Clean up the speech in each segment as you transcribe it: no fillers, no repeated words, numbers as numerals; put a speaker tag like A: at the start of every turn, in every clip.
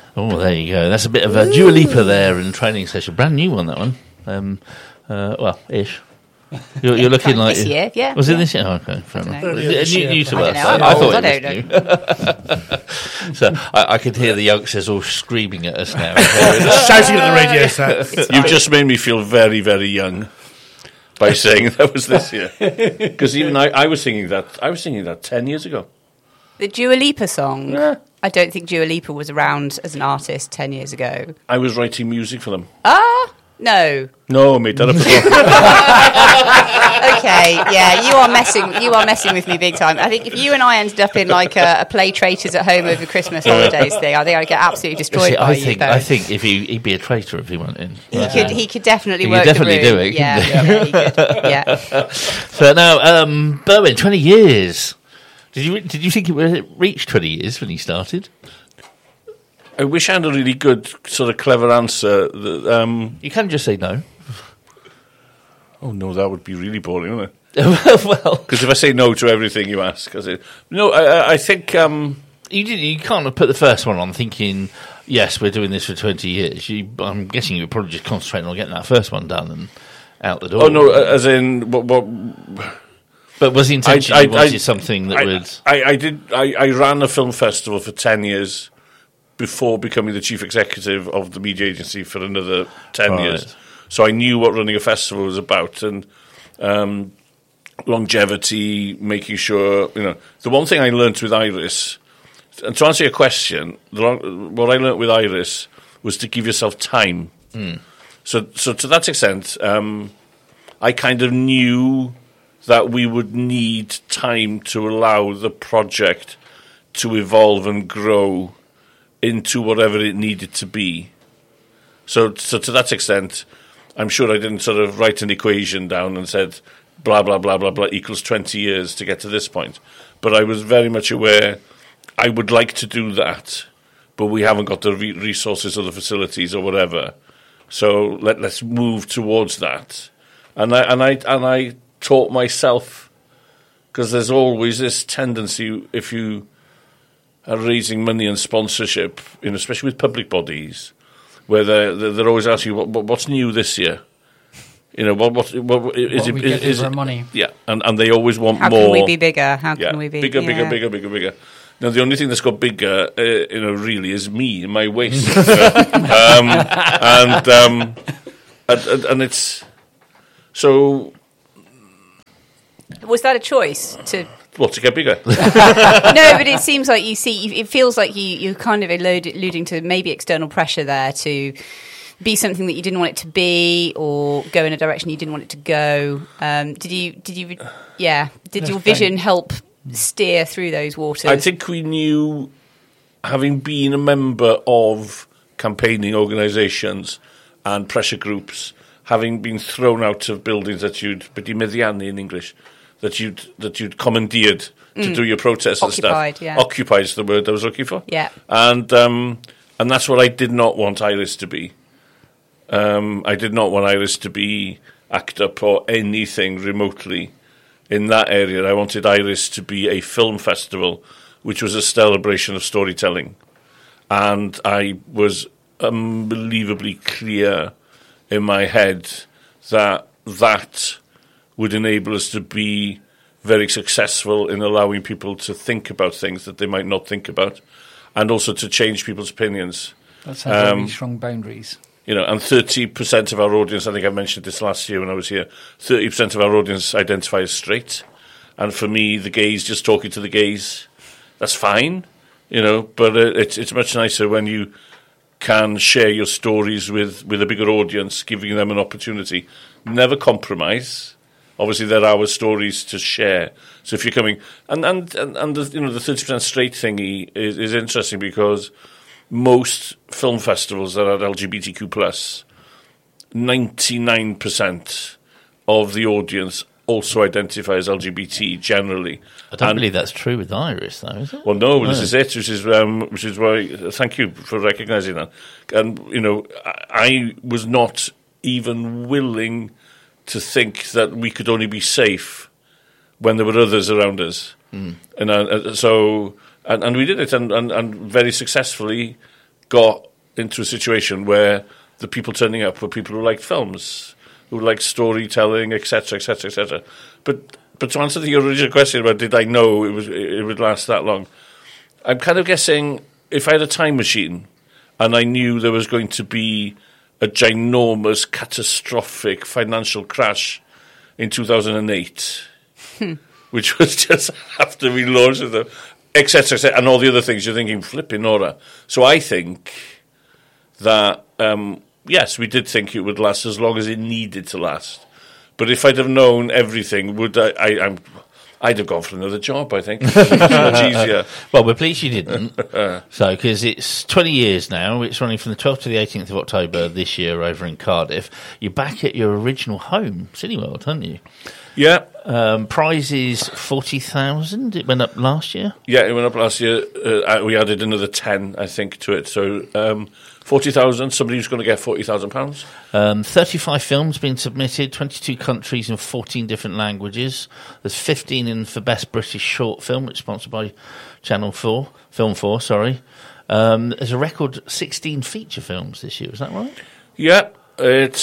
A: Oh, there you go. That's a bit of a Dua Lipa there in training session. Brand new one, that one. Ish. You're looking like
B: this year, yeah.
A: Was it this year? Oh, okay, fair enough. New to us.
B: I
A: thought it was new. So I could hear the youngsters all screaming at us now,
C: shouting at the radio set.
D: You've just made me feel very, very young by saying that was this year. Because even I was singing that. I was singing that 10 years ago.
B: The Dua Lipa song.
D: Yeah.
B: I don't think Dua Lipa was around as an artist 10 years ago.
D: I was writing music for them.
B: No.
D: No, I made that up as well.
B: Okay, yeah, you are messing with me big time. I think if you and I ended up in like a play traitors at home over Christmas holidays thing, I think I'd get absolutely destroyed by you.
A: I think if he'd be a traitor if he went in.
B: He could definitely
A: he
B: work
A: could definitely
B: the room.
A: do it.
B: Yeah, he could. Yeah.
A: So now, Berwyn, 20 years. Did you think it would reach 20 years when you started?
D: I wish I had a really good, sort of clever answer.
A: You can just say no.
D: Oh, no, that would be really boring, wouldn't
A: it? Well...
D: Because if I say no to everything you ask... I think...
A: You can't have put the first one on thinking, yes, we're doing this for 20 years. I'm guessing you were probably just concentrating on getting that first one done and out the door.
D: Oh, no, as in... What
A: But was the intention you wanted something that would...
D: I ran a film festival for 10 years... before becoming the chief executive of the media agency for another 10 years. So I knew what running a festival was about, and longevity, making sure, The one thing I learnt with Iris, and to answer your question, what I learnt with Iris was to give yourself time. So to that extent, I kind of knew that we would need time to allow the project to evolve and grow into whatever it needed to be. So to that extent, I'm sure I didn't sort of write an equation down and said, blah, blah, blah, blah, blah, equals 20 years to get to this point. But I was very much aware I would like to do that, but we haven't got the resources or the facilities or whatever. So let's move towards that. And I taught myself, because there's always this tendency, if you are raising money and sponsorship, especially with public bodies, where they're always asking you what's new this year. What is it? Is it
E: money?
D: Yeah, and they always want
B: more. How can we be bigger? How can we be
D: bigger? Now the only thing that's got bigger, really, is me and my waist, and it's so.
B: Was that a choice to?
D: Well, to get bigger.
B: No, but it seems like it feels like you're kind of alluding to maybe external pressure there to be something that you didn't want it to be, or go in a direction you didn't want it to go. Did your vision help steer through those waters?
D: I think we knew, having been a member of campaigning organisations and pressure groups, having been thrown out of buildings that you'd meddiannu in English, that you'd commandeered to do your protests and stuff.
B: Yeah.
D: Occupied is the word I was looking for.
B: Yeah.
D: And that's what I did not want Iris to be. I did not want Iris to be ACT UP or anything remotely in that area. I wanted Iris to be a film festival, which was a celebration of storytelling. And I was unbelievably clear in my head that would enable us to be very successful in allowing people to think about things that they might not think about, and also to change people's opinions.
E: That's very strong boundaries.
D: And 30% of our audience, I think I mentioned this last year when I was here, 30% of our audience identify as straight. And for me, the gays, just talking to the gays, that's fine, but it's much nicer when you can share your stories with a bigger audience, giving them an opportunity. Never compromise. Obviously, there are our stories to share. So if you're coming... And the 30% straight thingy is interesting, because most film festivals that are LGBTQ+, 99% of the audience also identify as LGBT generally.
A: I don't believe that's true with Iris, though, is it?
D: Well, no, this is it, which is why... Thank you for recognising that. And, I was not even willing to think that we could only be safe when there were others around us. And we did it, and very successfully, got into a situation where the people turning up were people who liked films, who liked storytelling, etc., etc., etc. But to answer the original question about did I know it would last that long, I'm kind of guessing if I had a time machine and I knew there was going to be a ginormous, catastrophic financial crash in 2008, which was just after we launched them, etc., and all the other things, you're thinking, flipping Nora. So I think that, yes, we did think it would last as long as it needed to last. But if I'd have known everything, I'd have gone for another job, I think. It's much easier.
A: Well, we're pleased you didn't. So, because it's 20 years now. It's running from the 12th to the 18th of October this year over in Cardiff. You're back at your original home, Cineworld, aren't you?
D: Yeah.
A: Prize is 40,000. It went up last year.
D: Yeah, it went up last year. We added another 10, I think, to it. So 40,000. Somebody who's going to get £40,000.
A: 35 films being submitted, 22 countries and 14 different languages. There's 15 in for Best British Short Film, which is sponsored by Channel 4, Film 4. Sorry. There's a record 16 feature films this year. Is that right?
D: Yeah, it's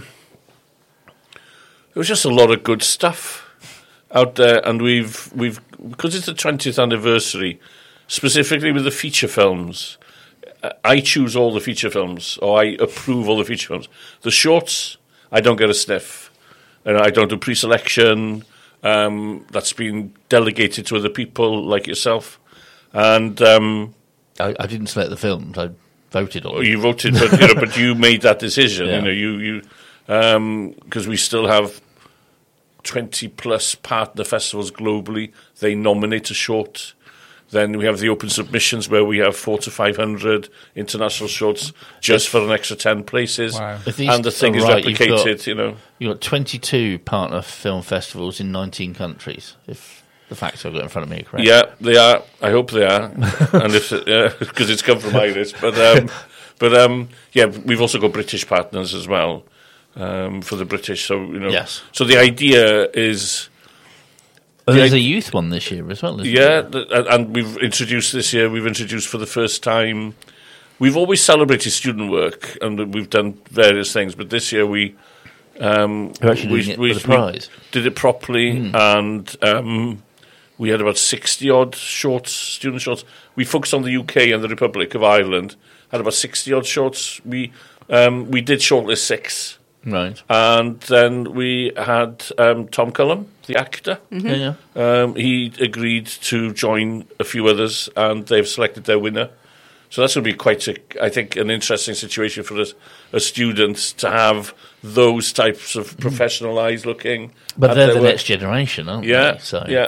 D: there was just a lot of good stuff out there, and we've because it's the 20th anniversary, specifically with the feature films. I choose all the feature films, or I approve all the feature films. The shorts, I don't get a sniff, and I don't do pre-selection. That's been delegated to other people like yourself, and
A: I didn't select the films. I voted on them.
D: you voted, but you made that decision.
A: Yeah.
D: You because we still have 20 plus partner festivals globally. They nominate a short. Then we have the open submissions where we have 400 to 500 international shorts just for an extra 10 places.
E: Wow.
D: And the thing is
A: right,
D: replicated,
A: You've got 22 partner film festivals in 19 countries, if the facts I've got in front of me are correct.
D: Yeah, they are. I hope they are. And if because it's come from Iris. But yeah, we've also got British partners as well for the British. So,
A: Yes.
D: So the idea is...
A: There's a youth one this year as well, isn't there?
D: And we've introduced for the first time, we've always celebrated student work, and we've done various things, but this year we
A: actually doing it for the prize.
D: did it properly, and we had about 60-odd student shorts. We focused on the UK and the Republic of Ireland, had about 60-odd shorts. We did shortlist 6.
A: Right.
D: And then we had Tom Cullen, the actor.
A: Mm-hmm. Yeah.
D: He agreed to join a few others, and they've selected their winner. So that's going to be quite, I think, an interesting situation for a student to have those types of professional eyes looking.
A: But
D: at
A: they're
D: their
A: the
D: work.
A: next generation, aren't
D: Yeah,
A: they? So.
D: yeah.